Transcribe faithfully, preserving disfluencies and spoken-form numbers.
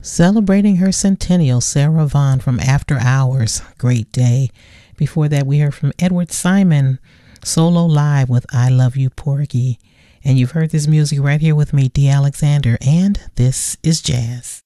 Celebrating her centennial, Sarah Vaughan from After Hours, great day. Before that, we heard from Edward Simon, solo live with I Love You, Porgy. And you've heard this music right here with me, D. Alexander, and this is Jazz.